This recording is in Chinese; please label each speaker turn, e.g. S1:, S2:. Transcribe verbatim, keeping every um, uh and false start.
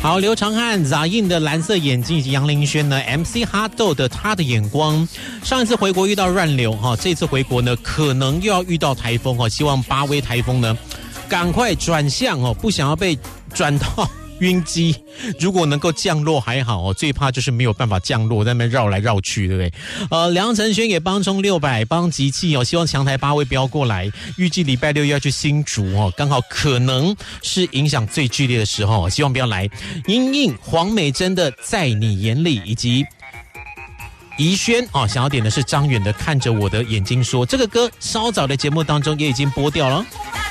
S1: 好，刘长汉、Zayn 的蓝色眼睛，以及杨林轩呢 M C 哈豆的他的眼光。上一次回国遇到乱流哈，这次回国呢可能又要遇到台风哈，希望八威台风呢赶快转向哦，不想要被转到晕机，如果能够降落还好哦，最怕就是没有办法降落，在那边绕来绕去，对不对？呃，梁承轩也帮冲六百，帮集气哦，希望强台八位不要过来。预计礼拜六要去新竹哦，刚好可能是影响最剧烈的时候，希望不要来。因应黄美珍的在你眼里，以及怡轩哦，想要点的是张远的看着我的眼睛说，这个歌稍早的节目当中也已经播掉了。